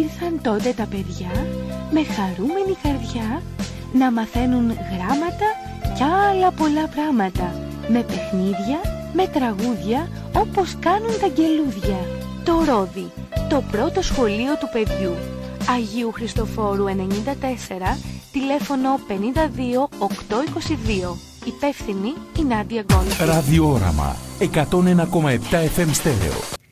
ήλθαν τότε τα παιδιά με χαρούμενη καρδιά να μαθαίνουν γράμματα κι άλλα πολλά πράγματα, με παιχνίδια, με τραγούδια, όπως κάνουν τα αγγελούδια. Το Ρόδι, το πρώτο σχολείο του παιδιού. Αγίου Χριστοφόρου 94, τηλέφωνο 52 822. Υπεύθυνη η Νάντια Γκόλφη. Ραδιόραμα 101,7 FM στέρεο.